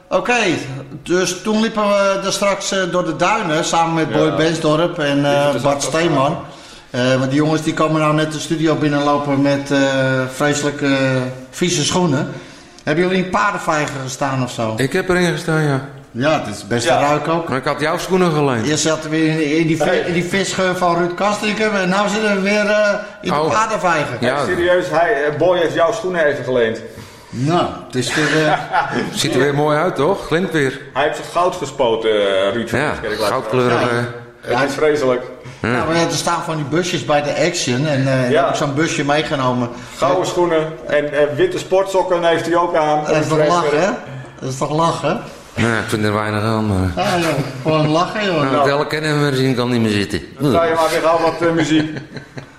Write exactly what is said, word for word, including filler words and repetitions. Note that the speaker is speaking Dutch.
Oké, okay, dus toen liepen we er straks uh, door de duinen samen met Boy ja. Bensdorp en uh, Bart Steeman. Uh, want die jongens die komen nou net de studio binnenlopen met uh, vreselijke uh, vieze schoenen. Hebben jullie in paardenvijgen gestaan of zo? Ik heb erin gestaan, ja. Ja, het is best ja. ruik ook. Maar ik had jouw schoenen geleend. Je zat weer in, in, die, in die visgeur van Ruud Kastrikum en nu zitten we weer uh, in oh. de paardenvijgen. Ja. Hey, serieus, hij, Boy heeft jouw schoenen even geleend. Nou, het is weer... Uh... Ziet er weer mooi uit, toch? Glint weer. Hij heeft zijn goud gespoten, uh, Ruud. Ja, goudkleurig. Ja, het ja. is vreselijk. Ja. Nou, maar er staan van die busjes bij de Action en uh, ja. heb ik zo'n busje meegenomen. Gouden schoenen en uh, witte sportsokken heeft hij ook aan. Dat is toch lachen, hè? Dat is toch lachen? Nou, ik vind er weinig aan, maar... Ja, joh. Gewoon lachen, joh. Nou, nou. Wel kennen we zien, kan niet meer zitten. Dan ga je maar weer gauw wat uh, muziek.